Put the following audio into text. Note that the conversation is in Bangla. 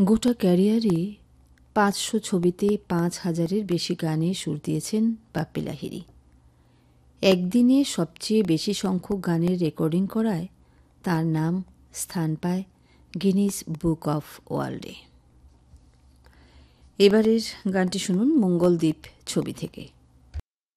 গোটা ক্যারিয়ারে ৫০০ ছবিতে ৫,০০০-এর বেশি গানে সুর দিয়েছেন বাপ্পি লাহিড়ী। একদিনে সবচেয়ে বেশি সংখ্যক গানের রেকর্ডিং করায় তার নাম স্থান পায় গিনিস বুক অফ ওয়ার্ল্ডে। এবারের গানটি শুনুন মঙ্গলদ্বীপ ছবি থেকে।